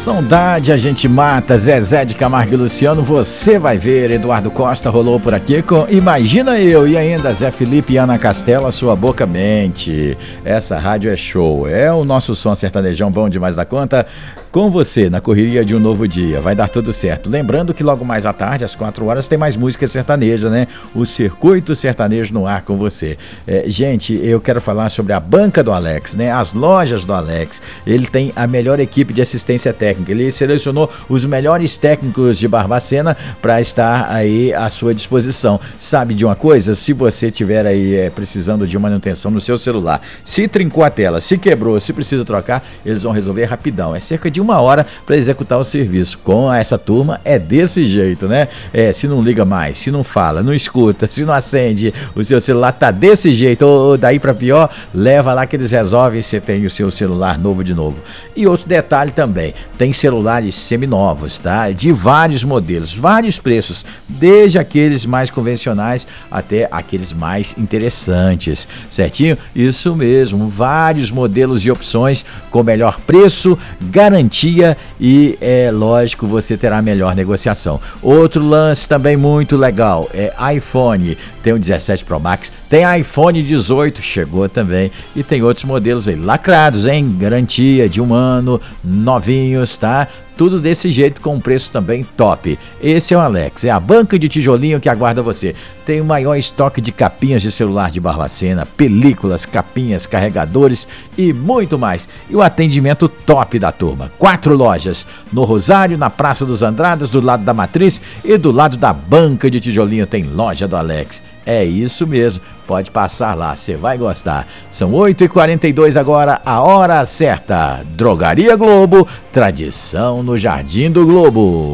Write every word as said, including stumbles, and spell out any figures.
Saudade a gente mata, Zezé de Camargo e Luciano, você vai ver. Eduardo Costa rolou por aqui com Imagina Eu, e ainda Zé Felipe e Ana Castela, Sua Boca Mente. Essa rádio é show, é o nosso som sertanejão bom demais da conta, com você na correria de um novo dia, vai dar tudo certo. Lembrando que logo mais à tarde, às quatro horas, tem mais música sertaneja, né? O Circuito Sertanejo no ar com você. É, gente, eu quero falar sobre a banca do Alex, né? As lojas do Alex. Ele tem a melhor equipe de assistência técnica. Ele selecionou os melhores técnicos de Barbacena para estar aí à sua disposição. Sabe de uma coisa? Se você tiver aí é, precisando de manutenção no seu celular, se trincou a tela, se quebrou, se precisa trocar, eles vão resolver rapidão. É cerca de uma hora para executar o serviço. Com essa turma é desse jeito, né? É, se não liga mais, se não fala, não escuta, se não acende, o seu celular tá desse jeito, ou daí para pior, leva lá que eles resolvem e você tem o seu celular novo de novo. E outro detalhe também, tem celulares seminovos, tá? De vários modelos, vários preços, desde aqueles mais convencionais até aqueles mais interessantes, certinho? Isso mesmo, vários modelos e opções com melhor preço, garantia e, é lógico, você terá melhor negociação. Outro lance também muito legal é iPhone, tem o dezessete Pro Max, tem iPhone dezoito, chegou também, e tem outros modelos aí lacrados, hein? Garantia de um ano, novinhos, tá? Tudo desse jeito com preço também top. Esse é o Alex, é a banca de tijolinho que aguarda você. Tem o maior estoque de capinhas de celular de Barbacena, películas, capinhas, carregadores e muito mais. E o atendimento top da turma. Quatro lojas, no Rosário, na Praça dos Andradas, do lado da Matriz e do lado da banca de tijolinho tem loja do Alex. É isso mesmo, pode passar lá, você vai gostar. São oito e quarenta e dois agora, a hora certa. Drogaria Globo, tradição no Jardim do Globo.